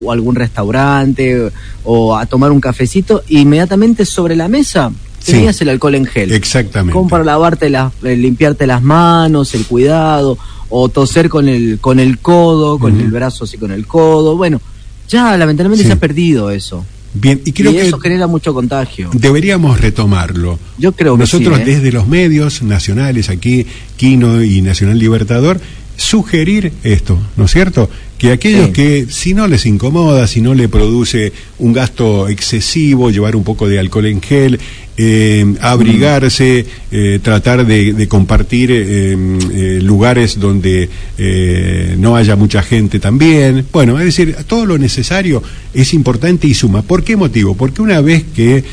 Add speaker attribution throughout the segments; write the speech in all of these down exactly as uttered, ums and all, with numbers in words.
Speaker 1: o algún restaurante o a tomar un cafecito, inmediatamente sobre la mesa tenías sí, el alcohol en gel.
Speaker 2: Exactamente.
Speaker 1: Como para lavarte las, limpiarte las manos, el cuidado, o toser con el con el codo, con uh-huh. el brazo así con el codo. Bueno, ya lamentablemente sí. se ha perdido eso.
Speaker 2: Bien, y creo
Speaker 1: y
Speaker 2: que
Speaker 1: eso genera mucho contagio.
Speaker 2: Deberíamos retomarlo.
Speaker 1: Yo creo que
Speaker 2: nosotros
Speaker 1: sí, ¿eh?
Speaker 2: desde los medios nacionales, aquí Quino y Nacional Libertador, sugerir esto, ¿no es cierto? Que aquellos sí. que si no les incomoda, si no le produce un gasto excesivo, llevar un poco de alcohol en gel, eh, abrigarse, eh, tratar de, de compartir eh, eh, lugares donde eh, no haya mucha gente también. Bueno, es decir, todo lo necesario es importante y suma. ¿Por qué motivo? Porque una vez que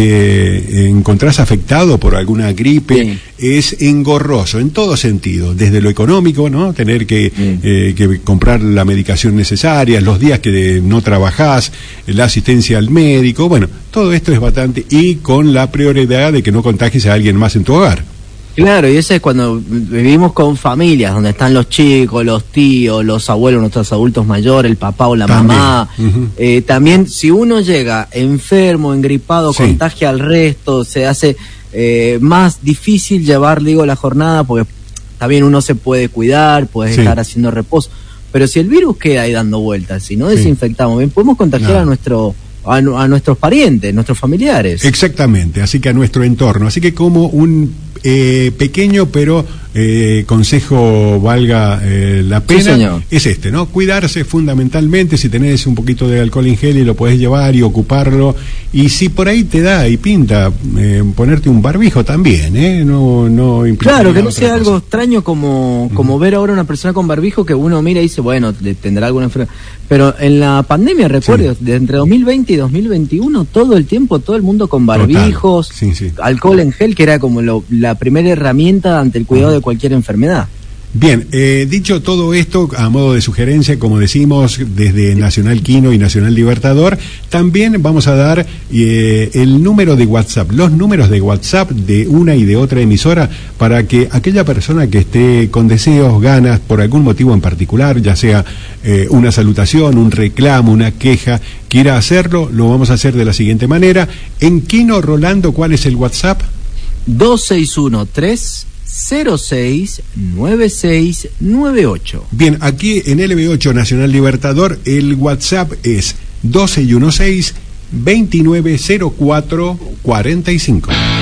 Speaker 2: te encontrás afectado por alguna gripe, sí. es engorroso en todo sentido, desde lo económico, ¿no? Tener que, sí. eh, que comprar la medicación necesaria, los días que no trabajás, la asistencia al médico, bueno, todo esto es bastante, y con la prioridad de que no contagies a alguien más en tu hogar.
Speaker 1: Claro, y eso es cuando vivimos con familias, donde están los chicos, los tíos, los abuelos, nuestros adultos mayores, el papá o la también. mamá. Uh-huh. Eh, también, si uno llega enfermo, engripado, sí. contagia al resto, se hace eh, más difícil llevar, digo, la jornada, porque también uno se puede cuidar, puede sí. estar haciendo reposo. Pero si el virus queda ahí dando vueltas, si no sí. desinfectamos bien, podemos contagiar no. a nuestro... A, a nuestros parientes, nuestros familiares.
Speaker 2: Exactamente, así que a nuestro entorno. Así que como un eh, pequeño pero eh, consejo valga eh, la pena, sí, es este, ¿no? Cuidarse fundamentalmente. Si tenés un poquito de alcohol en gel y lo podés llevar y ocuparlo, y si por ahí te da y pinta eh, ponerte un barbijo también, ¿eh? No, no implica
Speaker 1: claro, que no sea cosa. Algo extraño como, como uh-huh. ver ahora una persona con barbijo que uno mira y dice, bueno, tendrá alguna enfermedad. Pero en la pandemia, recuerdo, sí. de entre dos mil veinte y dos mil veintiuno, todo el tiempo, todo el mundo con barbijos, sí, sí. alcohol en gel, que era como lo, la primera herramienta ante el cuidado uh-huh. de cualquier enfermedad.
Speaker 2: Bien, eh, dicho todo esto, a modo de sugerencia, como decimos, desde Nacional Quino y Nacional Libertador, también vamos a dar eh, el número de WhatsApp, los números de WhatsApp de una y de otra emisora, para que aquella persona que esté con deseos, ganas, por algún motivo en particular, ya sea eh, una salutación, un reclamo, una queja, quiera hacerlo, lo vamos a hacer de la siguiente manera. En Quino, Rolando, ¿cuál es el WhatsApp?
Speaker 1: dos seis uno tres cero seis nueve seis nueve ocho.
Speaker 2: Bien, aquí en L B ocho Nacional Libertador el WhatsApp es doce y dieciséis veintinueve cero cuatro cuarenta y cinco.